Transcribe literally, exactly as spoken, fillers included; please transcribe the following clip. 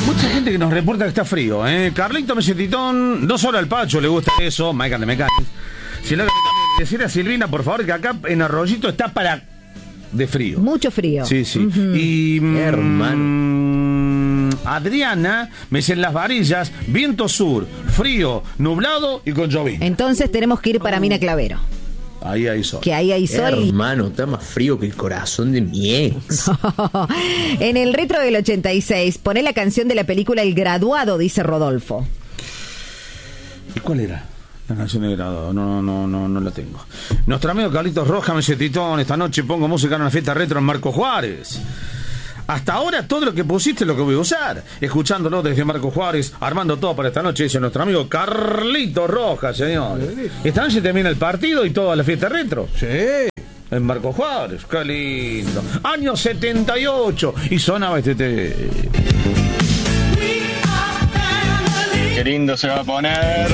Mucha gente que nos reporta que está frío, ¿eh? Carlito Mesetitón, no solo al Pacho le gusta eso, Mike and the Mechanics, sino que también decirle a Silvina, por favor, que acá en Arroyito está para de frío. Mucho frío. Sí, sí. Uh-huh. Y hermano. Mmm, Adriana me dice en Las Varillas, viento sur, frío, nublado y con llovizna. Entonces tenemos que ir para Mina Clavero. Ahí hay sol. Que ahí hay sol. Hermano, está más frío que el corazón de mi ex. En el retro del ochenta y seis, poné la canción de la película El Graduado, dice Rodolfo. ¿Y cuál era? La canción de graduado, no, no, no, no la tengo. Nuestro amigo Carlitos Rojas me dice, Titón, esta noche pongo música en una fiesta retro en Marco Juárez. Hasta ahora todo lo que pusiste es lo que voy a usar. Escuchándolo desde Marco Juárez, armando todo para esta noche, dice nuestro amigo Carlitos Rojas, señor. Esta noche termina el partido y toda la fiesta retro. Sí. En Marco Juárez, qué lindo. Año setenta y ocho y sonaba este te... Qué lindo se va a poner.